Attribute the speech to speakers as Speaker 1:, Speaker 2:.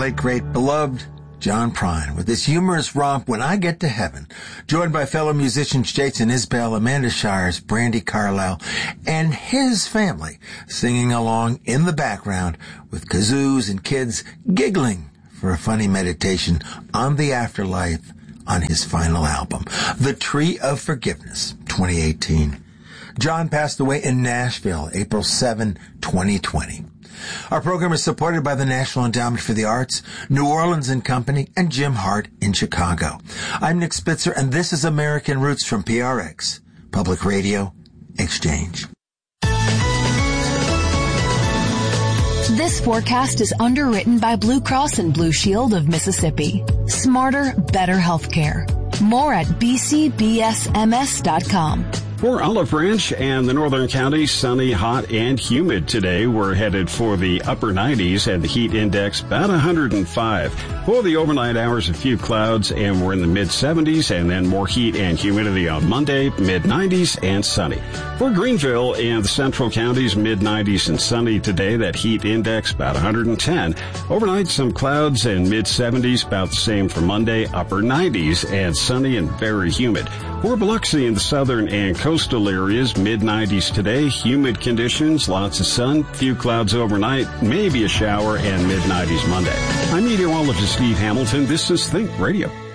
Speaker 1: late, great, beloved John Prine with this humorous romp, When I Get to Heaven, joined by fellow musicians Jason Isbell, Amanda Shires, Brandy Carlisle, and his family singing along in the background with kazoos and kids giggling for a funny meditation on the afterlife on his final album, The Tree of Forgiveness, 2018. John passed away in Nashville, April 7, 2020. Our program is supported by the National Endowment for the Arts, New Orleans and Company, and Jim Hart in Chicago. I'm Nick Spitzer, and this is American Roots from PRX, Public Radio Exchange.
Speaker 2: This forecast is underwritten by Blue Cross and Blue Shield of Mississippi. Smarter, better healthcare. More at bcbsms.com.
Speaker 3: For Olive Branch and the northern counties, sunny, hot, and humid today. We're headed for the upper 90s and the heat index about 105. For the overnight hours, a few clouds, and we're in the mid-70s, and then more heat and humidity on Monday, mid-90s and sunny. For Greenville and the central counties, mid-90s and sunny today. That heat index about 110. Overnight, some clouds and mid-70s, about the same for Monday, upper 90s and sunny and very humid. For Biloxi in the southern and coastal areas, mid-90s today, humid conditions, lots of sun, few clouds overnight, maybe a shower, and mid-90s Monday. I'm meteorologist Steve Hamilton. This is Think Radio.